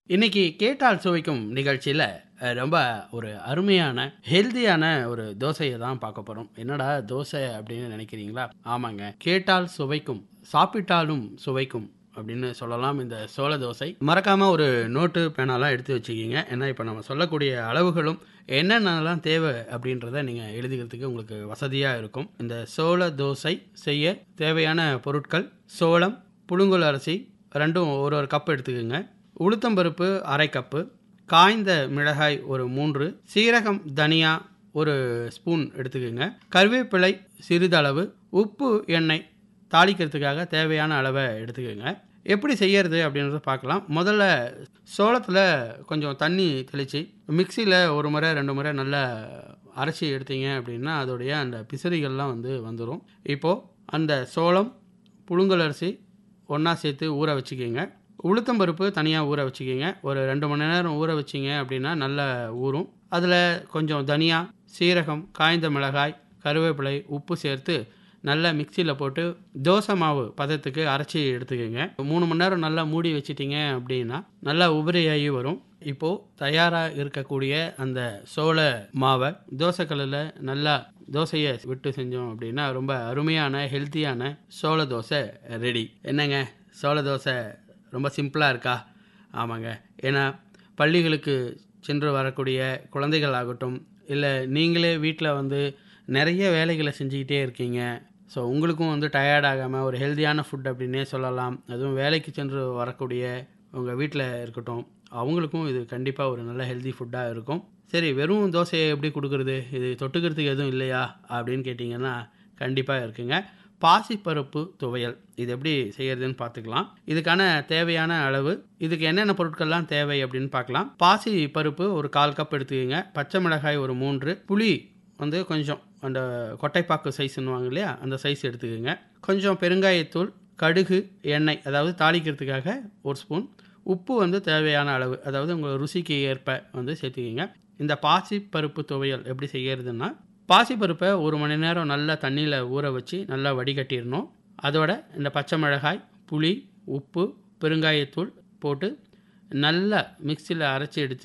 இன்னைக்கு கேட்டால் சுவைக்கும் நிகழ்ச்சியில் ரொம்ப ஒரு அருமையான ஹெல்தியான ஒரு தோசையை தான் பார்க்க போகிறோம். என்னடா தோசை அப்படின்னு நினைக்கிறீங்களா? ஆமாங்க, கேட்டால் சுவைக்கும், சாப்பிட்டாலும் சுவைக்கும் அப்படின்னு சொல்லலாம் இந்த சோள தோசை. மறக்காம ஒரு நோட்டு பேனாலாம் எடுத்து வச்சுக்கிங்க. ஏன்னா இப்போ நம்ம சொல்லக்கூடிய அளவுகளும் என்னென்னலாம் தேவை அப்படின்றத நீங்கள் எழுதிக்கிறதுக்கு உங்களுக்கு வசதியாக இருக்கும். இந்த சோள தோசை செய்ய தேவையான பொருட்கள்: சோளம், புழுங்கல் அரிசி ரெண்டும் ஒரு ஒரு கப் எடுத்துக்கோங்க, உளுத்தம்பருப்பு அரை கப்பு, காய்ந்த மிளகாய் ஒரு 3, சீரகம் தனியா ஒரு ஸ்பூன் எடுத்துக்கோங்க, கருவேப்பிலை சிறிதளவு, உப்பு, எண்ணெய் தாளிக்கிறதுக்காக தேவையான அளவை எடுத்துக்கோங்க. எப்படி செய்யறது அப்படின்றத பார்க்கலாம். முதல்ல சோளத்தில் கொஞ்சம் தண்ணி தெளித்து மிக்சியில் ஒரு முறை 2 முறை நல்லா அரைச்சி எடுத்தீங்க அப்படின்னா அதோடைய அந்த பிசிறிகள்லாம் வந்துடும். இப்போது அந்த சோளம், புழுங்கல் அரிசி ஒன்றா சேர்த்து ஊற வச்சுக்கோங்க. உளுத்தம்பருப்பு தனியாக ஊற வச்சுக்கிங்க. ஒரு 2 மணி நேரம் ஊற வச்சிங்க அப்படின்னா நல்லா ஊறும். அதில் கொஞ்சம் தனியா, சீரகம், காய்ந்த மிளகாய், கருவேப்பிலை, உப்பு சேர்த்து நல்லா மிக்சியில் போட்டு தோசை மாவு பதத்துக்கு அரைச்சி எடுத்துக்கோங்க. 3 மணி நேரம் நல்லா மூடி வச்சிட்டிங்க அப்படின்னா நல்லா உபரியாகி வரும். இப்போது தயாராக இருக்கக்கூடிய அந்த சோள மாவை தோசைக்கல்லில் நல்லா தோசையை விட்டு செஞ்சோம் அப்படின்னா ரொம்ப அருமையான ஹெல்த்தியான சோள தோசை ரெடி. என்னங்க, சோள தோசை ரொம்ப சிம்பிளாக இருக்கா? ஆமாங்க. ஏன்னா பள்ளிகளுக்கு சென்று வரக்கூடிய குழந்தைகள் ஆகட்டும், இல்லை நீங்களே வீட்டில் நிறைய வேலைகளை செஞ்சுக்கிட்டே இருக்கீங்க. ஸோ உங்களுக்கும் டயர்ட் ஆகாமல் ஒரு ஹெல்த்தியான ஃபுட் அப்படின்னே சொல்லலாம். அதுவும் வேலைக்கு சென்று வரக்கூடிய உங்கள் வீட்டில் இருக்கட்டும், அவங்களுக்கும் இது கண்டிப்பாக ஒரு நல்ல ஹெல்த்தி ஃபுட்டாக இருக்கும். சரி, வெறும் தோசையை எப்படி கொடுக்குறது, இது தொட்டுக்கிறதுக்கு எதுவும் இல்லையா அப்படின்னு கேட்டிங்கன்னா கண்டிப்பாக இருக்குங்க. பாசிப்பருப்பு துவையல் இது எப்படி செய்யறதுன்னு பார்த்துக்கலாம். இதுக்கான தேவையான அளவு, இதுக்கு என்னென்ன பொருட்கள்லாம் தேவை அப்படின்னு பார்க்கலாம். பாசி பருப்பு ஒரு 1/4 கப் எடுத்துக்கோங்க, பச்சை மிளகாய் ஒரு 3, புளி கொஞ்சம் அந்த கொட்டைப்பாக்கு சைஸ்ன்னுவாங்க இல்லையா, அந்த சைஸ் எடுத்துக்கோங்க, கொஞ்சம் பெருங்காயத்தூள், கடுகு, எண்ணெய் அதாவது தாளிக்கிறதுக்காக 1 ஸ்பூன், உப்பு தேவையான அளவு அதாவது உங்கள் ருசிக்கு ஏற்ப சேர்த்துக்கிங்க. இந்த பாசி பருப்பு துவையல் எப்படி செய்யறதுன்னா, பாசிப்பருப்பை 1 மணி நேரம் நல்லா தண்ணியில் ஊற வச்சு நல்லா வடிகட்டிடணும். அதோட இந்த பச்சை மிளகாய், புளி, உப்பு, பெருங்காயத்தூள் போட்டு நல்லா மிக்சியில் அரைச்சி எடுத்து